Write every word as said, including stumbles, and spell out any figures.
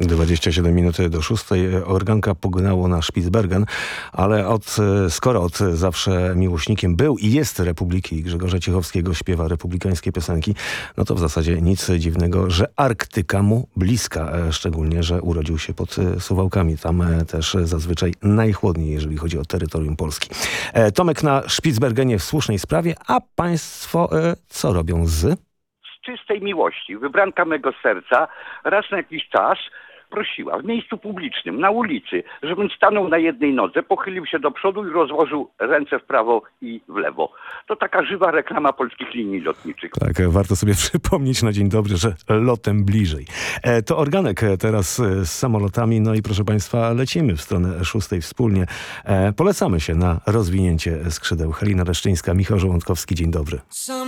dwadzieścia siedem minut do szóstej. Organka pognało na Spitsbergen, ale od, skoro od zawsze miłośnikiem był i jest Republiki Grzegorza Ciechowskiego, śpiewa republikańskie piosenki, no to w zasadzie nic dziwnego, że Arktyka mu bliska, szczególnie, że urodził się pod Suwałkami. Tam też zazwyczaj najchłodniej, jeżeli chodzi o terytorium Polski. Tomek na Spitsbergenie w słusznej sprawie, a państwo co robią z... czystej miłości. Wybranka mego serca raz na jakiś czas prosiła w miejscu publicznym, na ulicy, żebym stanął na jednej nodze, pochylił się do przodu i rozłożył ręce w prawo i w lewo. To taka żywa reklama polskich linii lotniczych. Tak, warto sobie przypomnieć na dzień dobry, że lotem bliżej. E, to Organek teraz z samolotami, no i proszę państwa, lecimy w stronę szóstej wspólnie. E, polecamy się na rozwinięcie skrzydeł. Halina Leszczyńska, Michał Żołądkowski, dzień dobry.